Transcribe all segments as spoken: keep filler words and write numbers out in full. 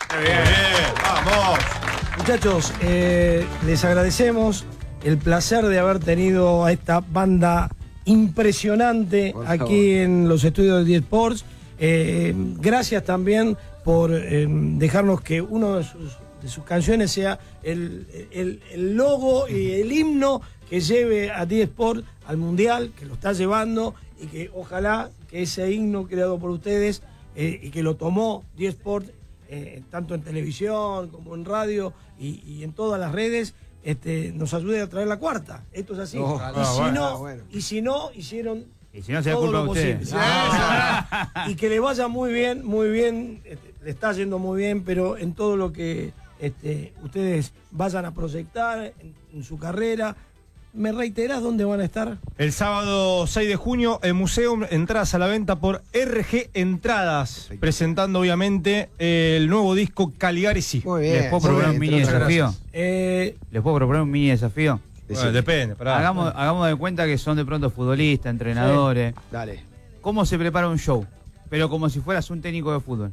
Muy bien, bien, vamos. Muchachos, eh, les agradecemos el placer de haber tenido a esta banda impresionante aquí en los estudios de D Sports. Eh, gracias también por eh, dejarnos que uno de sus, de sus canciones sea el, el, el logo y el himno que lleve a D Sports al Mundial, que lo está llevando, y que ojalá que ese himno creado por ustedes eh, y que lo tomó D Sports eh, tanto en televisión como en radio y, y en todas las redes, este, nos ayude a traer la cuarta. Esto es así. Oh, y, ah, si bueno, no, bueno. y si no, hicieron Y si no se da todo culpa lo a ustedes. posible. Y que le vaya muy bien, muy bien, este, le está yendo muy bien, pero en todo lo que este, ustedes vayan a proyectar en, en su carrera. ¿Me reiterás dónde van a estar? El sábado seis de junio, en Museo, entradas a la venta por R G Entradas, presentando obviamente el nuevo disco Caligari Sí. Muy bien. ¿Les puedo proponer un mini desafío? Eh, ¿Les puedo proponer un mini desafío? Bueno, depende, pará. Hagamos, hagamos de cuenta que son de pronto futbolistas, entrenadores. Sí. Dale. ¿Cómo se prepara un show? Pero como si fueras un técnico de fútbol.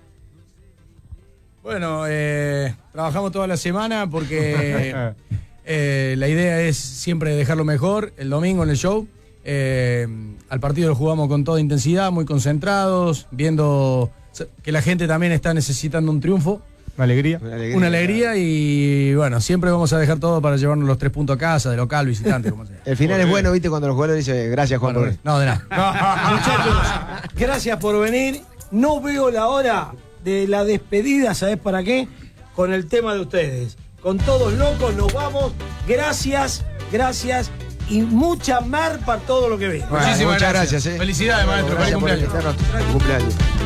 Bueno, eh, trabajamos toda la semana porque eh, la idea es siempre dejarlo mejor el domingo en el show. Eh, al partido lo jugamos con toda intensidad, muy concentrados, viendo que la gente también está necesitando un triunfo. Una alegría. Una alegría. Una alegría y bueno, siempre vamos a dejar todo para llevarnos los tres puntos a casa, de local, visitante, como sea. El final es bueno, ¿viste? Cuando los jugadores dicen gracias, Juan. Bueno, por- no, de nada. muchachos, gracias por venir. No veo la hora de la despedida, ¿sabés para qué? Con el tema de ustedes. Con todos locos nos vamos. Gracias, gracias y mucha mar para todo lo que ve. Muchísimas Muchas gracias. gracias, eh. Felicidades, maestro. Feliz Gracias por cumpleaños. invitarnos a tu cumpleaños.